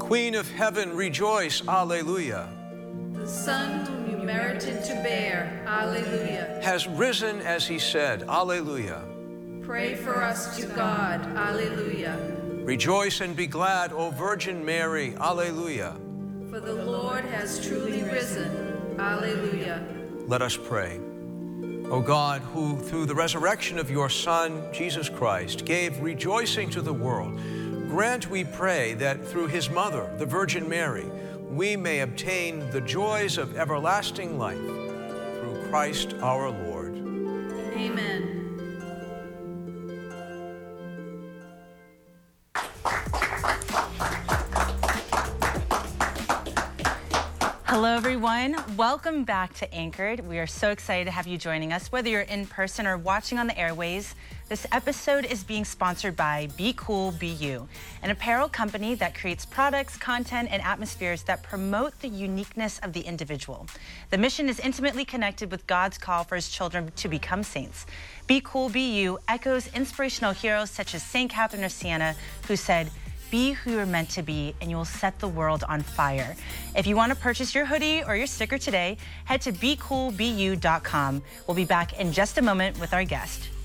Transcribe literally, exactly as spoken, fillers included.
Queen of heaven, rejoice, alleluia. The Son whom you merited to bear, alleluia, has risen as he said, alleluia. Pray for us to God, alleluia. Rejoice and be glad, O Virgin Mary, alleluia. For the Lord has truly risen, alleluia. Let us pray. O God, who through the resurrection of your Son, Jesus Christ, gave rejoicing to the world, grant, we pray, that through his mother, the Virgin Mary, we may obtain the joys of everlasting life through Christ our Lord. Amen. Hello, everyone. Welcome back to Anchored. We are so excited to have you joining us, whether you're in person or watching on the airways. This episode is being sponsored by Be Cool, Be You, an apparel company that creates products, content, and atmospheres that promote the uniqueness of the individual. The mission is intimately connected with God's call for his children to become saints. Be Cool, Be You echoes inspirational heroes such as Saint Catherine of Siena, who said, "Be who you're meant to be, and you will set the world on fire." If you want to purchase your hoodie or your sticker today, head to be cool be you dot com. We'll be back in just a moment with our guest.